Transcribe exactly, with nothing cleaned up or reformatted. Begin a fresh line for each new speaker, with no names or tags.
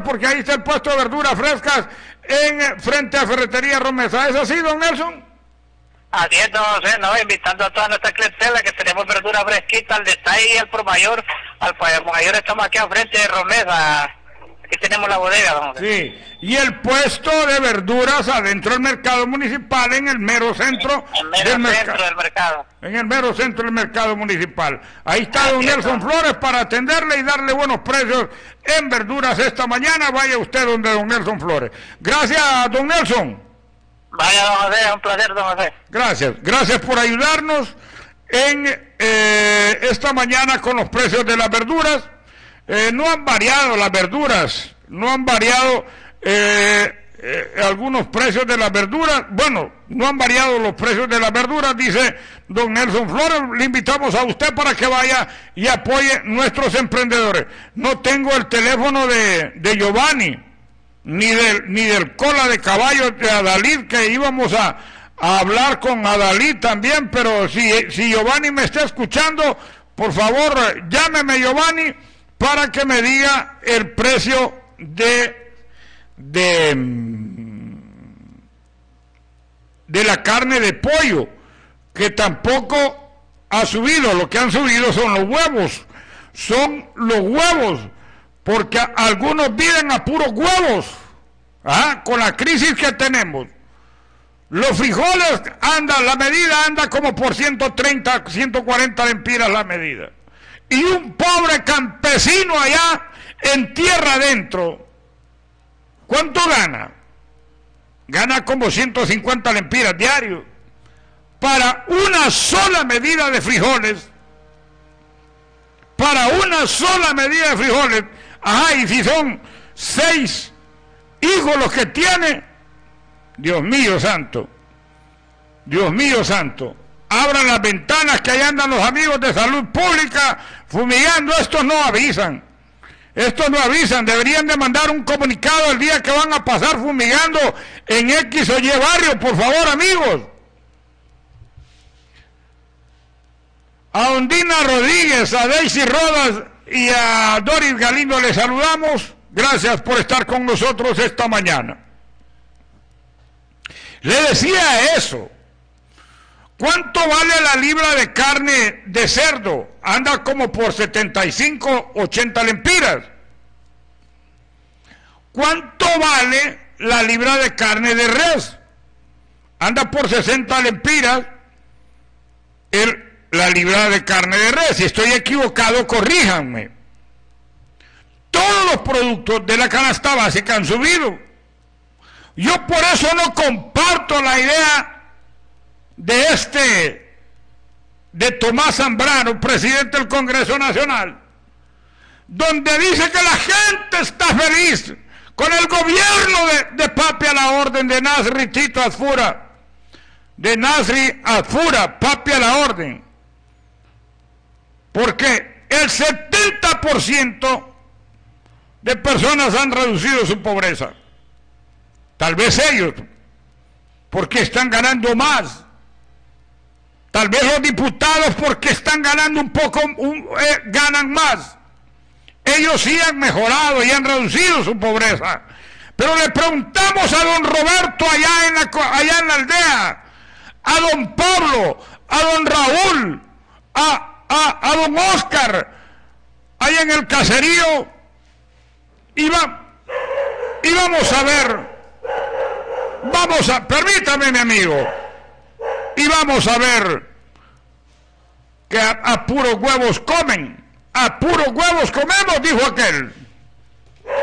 porque ahí está el puesto de verduras frescas en frente a Ferretería Romesa. ¿Es así, don Nelson?
Así es, don José, no, invitando a toda nuestra clientela que tenemos verdura fresquita al detalle y al por mayor. Al por mayor estamos aquí al frente de Romesa. Aquí tenemos la bodega, don José.
Sí, y el puesto de verduras adentro del mercado municipal, en el mero centro,
el mero
del,
centro
merc-
del mercado.
En el mero centro del mercado municipal. Ahí está don Nelson Flores para atenderle y darle buenos precios en verduras esta mañana. Vaya usted donde don Nelson Flores. Gracias, don Nelson.
Vaya, don José, es un placer, don José.
Gracias, gracias por ayudarnos en eh, esta mañana con los precios de las verduras. Eh, no han variado las verduras, no han variado eh, eh, algunos precios de las verduras. Bueno, no han variado los precios de las verduras, dice don Nelson Flores. Le invitamos a usted para que vaya y apoye nuestros emprendedores. No tengo el teléfono de, de Giovanni, ni del, ni del cola de caballo de Adalid, que íbamos a, a hablar con Adalid también, pero si, si Giovanni me está escuchando, por favor, llámeme, Giovanni, para que me diga el precio de, de, de la carne de pollo, que tampoco ha subido. Lo que han subido son los huevos, son los huevos, porque algunos viven a puros huevos, ¿ah? Con la crisis que tenemos. Los frijoles anda, la medida anda como por ciento treinta, ciento cuarenta lempiras la medida. Y un pobre campesino allá en tierra adentro, ¿cuánto gana? Gana como ciento cincuenta lempiras diario para una sola medida de frijoles. Para una sola medida de frijoles. Ajá, y si son seis hijos los que tiene, Dios mío santo, Dios mío santo. Abran las ventanas, que ahí andan los amigos de salud pública fumigando. Estos no avisan, estos no avisan. Deberían de mandar un comunicado el día que van a pasar fumigando en X o Y barrio, por favor, amigos. A Ondina Rodríguez, a Daisy Rodas y a Doris Galindo les saludamos. Gracias por estar con nosotros esta mañana. Le decía eso. ¿Cuánto vale la libra de carne de cerdo? Anda como por setenta y cinco, ochenta lempiras. ¿Cuánto vale la libra de carne de res? Anda por sesenta lempiras el, la libra de carne de res. Si estoy equivocado, corríjanme. Todos los productos de la canasta básica han subido. Yo por eso no comparto la idea de este, de Tomás Zambrano, presidente del Congreso Nacional, donde dice que la gente está feliz con el gobierno de, de Papi a la orden, de Nasri Tito Asfura, de Nasri Asfura, Papi a la orden, porque el setenta por ciento de personas han reducido su pobreza. Tal vez ellos, porque están ganando más. Tal vez los diputados, porque están ganando un poco, un, eh, ganan más. Ellos sí han mejorado y han reducido su pobreza. Pero le preguntamos a don Roberto allá en la, allá en la aldea, a don Pablo, a don Raúl, a, a, a don Oscar, allá en el caserío, y, va, y vamos a ver, vamos a, permítame mi amigo, y vamos a ver que a, a puros huevos comen, a puros huevos comemos, dijo aquel.